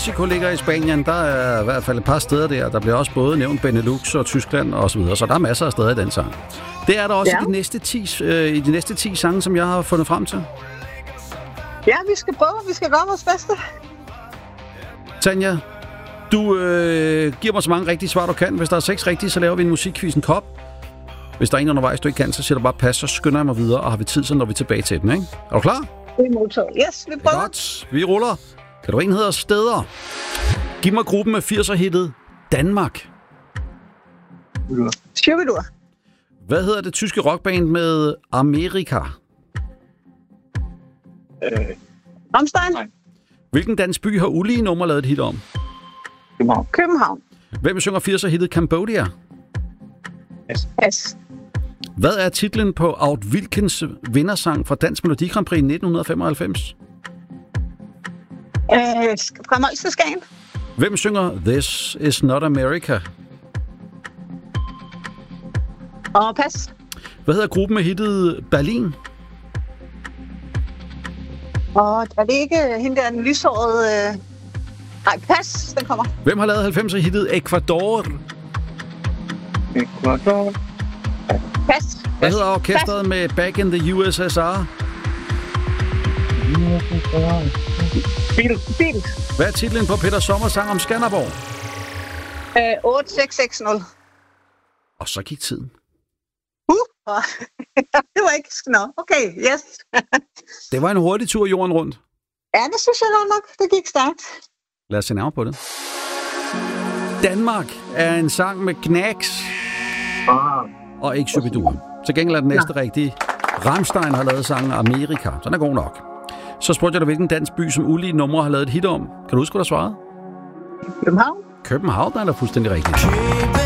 Mexico ligger i Spanien. Der er i hvert fald et par steder der. Der bliver også både nævnt Benelux og Tyskland og så videre. Så der er masser af steder i den sang. Det er der også i de næste 10 sange, som jeg har fundet frem til. Ja, vi skal prøve. Vi skal gøre vores bedste. Tanja, du giver mig så mange rigtige svar, du kan. Hvis der er 6 rigtige, så laver vi en musikquiz, en kop. Hvis der er en undervejs, du ikke kan, så siger du bare pas, så skynder jeg mig videre, og har vi tid, så når vi tilbage til den, ikke? Er du klar? Det er modtaget. Yes, vi prøver. Godt, vi ruller. Kan du en hedder Steder? Giv mig gruppen med 80'er-hittet Danmark. Shubidua. Hvad hedder det tyske rockband med Amerika? Rammstein. Hvilken dansk by har ulige nummer lavet et hit om? København. Hvem synger 80'er-hittet Cambodia? Pas. Hvad er titlen på Aud Wilkens vindersang fra Dansk Melodi Grand Prix 1995? Fra Mols til Skagen. Hvem synger This Is Not America? Og pas. Hvad hedder gruppen med hittet Berlin? Og er det ikke hende der, den lyshårede... Nej, pas, den kommer. Hvem har lavet 90'er hittet Ecuador? Pas. Hvad hedder orkestret med Back in the USSR? Beatles. Hvad er titlen på Peter Sommers sang om Skanderborg? 8660. Og så gik tiden. Det var ikke... Nå, okay, yes. Det var en hurtig tur jorden rundt. Ja, det synes jeg nok. Det gik stærkt. Lad os se nærmere på det. Danmark er en sang med Knacks og ikke Shubidua. Til gengæld er den næste rigtige. Rammstein har lavet sangen Amerika, så den er god nok. Så spurgte jeg dig, hvilken dansk by, som ulige numre har lavet et hit om. Kan du huske, hvad der svarede? København. København er da fuldstændig rigtigt.